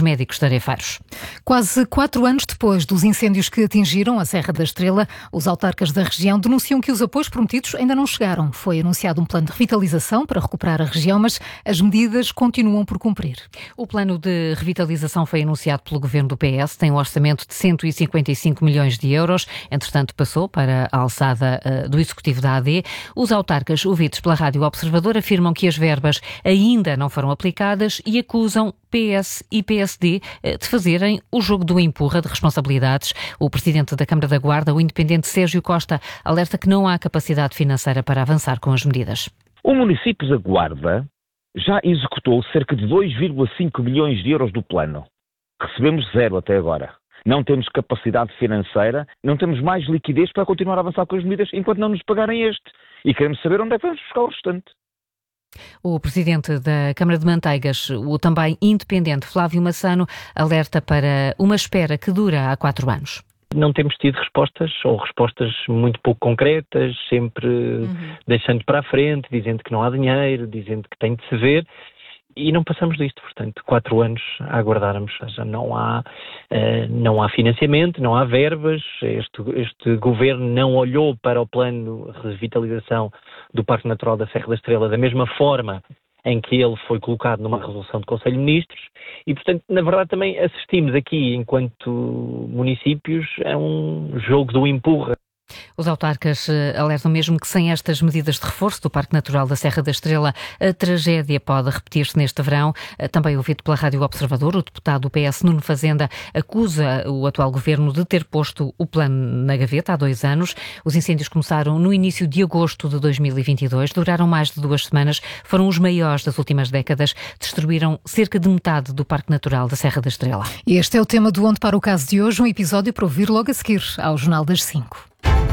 médicos tarefeiros. Quase 4 anos depois dos incêndios que atingiram a Serra da Estrela, os autarcas da região denunciam que os apoios prometidos ainda não chegaram. Foi anunciado um plano de revitalização para recuperar a região, mas as medidas continuam por cumprir. O plano de revitalização foi anunciado pelo governo do PS, tem um orçamento de 155 milhões de euros, entretanto passou para a alçada do executivo da AD. Os autarcas ouvidos pela Rádio Observador afirmam que as verbas ainda não foram aplicadas e acusam PS e PSD de fazerem o jogo do empurra de responsabilidades. O presidente da Câmara da Guarda, o independente Sérgio Costa, alerta que não há capacidade financeira para avançar com as medidas. O município da Guarda já executou cerca de 2,5 milhões de euros do plano. Recebemos 0 até agora. Não temos capacidade financeira, não temos mais liquidez para continuar a avançar com as medidas enquanto não nos pagarem este. E queremos saber onde é que vamos buscar o restante. O presidente da Câmara de Manteigas, o também independente Flávio Massano, alerta para uma espera que dura há 4 anos. Não temos tido respostas, ou respostas muito pouco concretas, sempre deixando para a frente, dizendo que não há dinheiro, dizendo que tem de se ver, e não passamos disto. Portanto, 4 anos a aguardarmos. Já não há financiamento, não há verbas, este governo não olhou para o plano de revitalização do Parque Natural da Serra da Estrela da mesma forma em que ele foi colocado numa resolução do Conselho de Ministros e, portanto, na verdade também assistimos aqui, enquanto municípios, a um jogo do empurra. Os autarcas alertam mesmo que sem estas medidas de reforço do Parque Natural da Serra da Estrela, a tragédia pode repetir-se neste verão. Também ouvido pela Rádio Observador, o deputado do PS, Nuno Fazenda, acusa o atual governo de ter posto o plano na gaveta há 2 anos. Os incêndios começaram no início de agosto de 2022, duraram mais de 2 semanas, foram os maiores das últimas décadas, destruíram cerca de metade do Parque Natural da Serra da Estrela. Este é o tema do Onde Para o Caso de hoje, um episódio para ouvir logo a seguir ao Jornal das 5.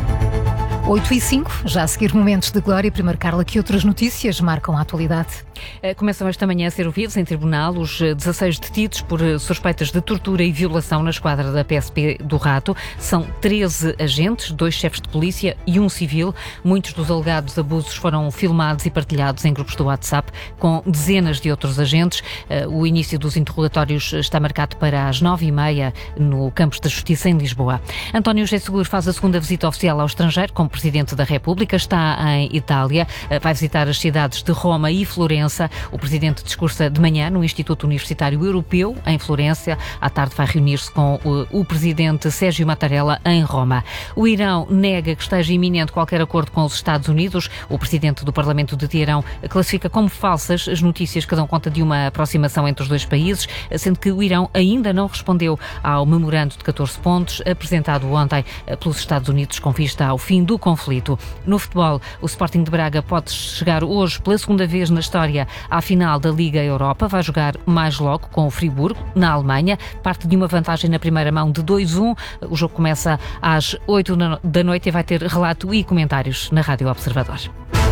8h05, já a seguir momentos de glória. Primeiro, Carla, que outras notícias marcam a atualidade? Começam esta manhã a ser ouvidos em tribunal os 16 detidos por suspeitas de tortura e violação na esquadra da PSP do Rato. São 13 agentes, 2 chefes de polícia e 1 civil. Muitos dos alegados abusos foram filmados e partilhados em grupos do WhatsApp com dezenas de outros agentes. O início dos interrogatórios está marcado para as 9h30 no Campos da Justiça, em Lisboa. António José Seguro faz a segunda visita oficial ao estrangeiro como Presidente da República, está em Itália, vai visitar as cidades de Roma e Florença. O Presidente discursa de manhã no Instituto Universitário Europeu, em Florença. À tarde vai reunir-se com o Presidente Sérgio Mattarella, em Roma. O Irão nega que esteja iminente qualquer acordo com os Estados Unidos. O Presidente do Parlamento de Teherão classifica como falsas as notícias que dão conta de uma aproximação entre os 2 países, sendo que o Irão ainda não respondeu ao memorando de 14 pontos apresentado ontem pelos Estados Unidos com vista ao fim do conflito. No futebol, o Sporting de Braga pode chegar hoje pela segunda vez na história à final da Liga Europa. Vai jogar mais logo com o Friburgo, na Alemanha. Parte de uma vantagem na primeira mão de 2-1. O jogo começa às 8 da noite e vai ter relato e comentários na Rádio Observador.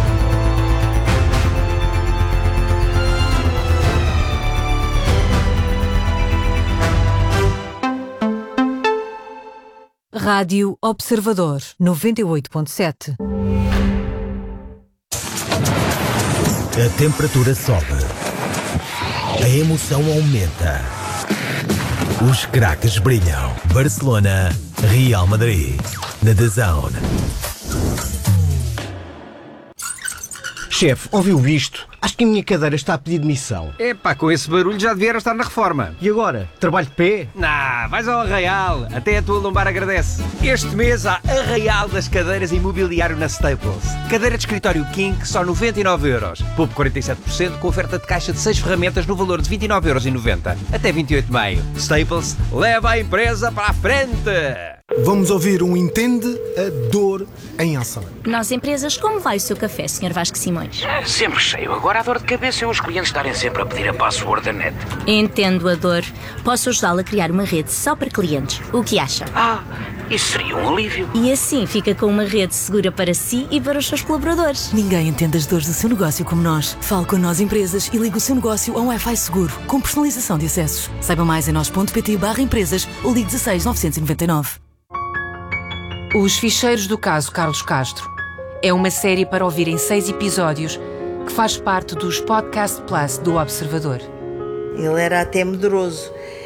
Rádio Observador 98.7. A temperatura sobe. A emoção aumenta. Os craques brilham. Barcelona, Real Madrid. Na DAZN. Chefe, ouviu isto? Acho que a minha cadeira está a pedir demissão. Epá, com esse barulho já devia estar na reforma. E agora? Trabalho de pé? Vais ao Arraial. Até a tua lombar agradece. Este mês há Arraial das cadeiras e mobiliário na Staples. Cadeira de escritório King, só 99€. Poupe 47% com oferta de caixa de 6 ferramentas no valor de 29,90€. Até 28 de maio. Staples, leva a empresa para a frente! Vamos ouvir um Entende a Dor em Ação. Nós empresas, como vai o seu café, Sr. Vasco Simões? Sempre cheio. Agora a dor de cabeça é os clientes estarem sempre a pedir a password da net. Entendo a dor. Posso ajudá-lo a criar uma rede só para clientes. O que acha? Isso seria um alívio. E assim fica com uma rede segura para si e para os seus colaboradores. Ninguém entende as dores do seu negócio como nós. Fale com nós empresas e ligue o seu negócio a um Wi-Fi seguro, com personalização de acessos. Saiba mais em nós.pt/empresas ou ligue 16 999. Os Ficheiros do Caso Carlos Castro é uma série para ouvir em 6 episódios que faz parte dos Podcast Plus do Observador. Ele era até medroso.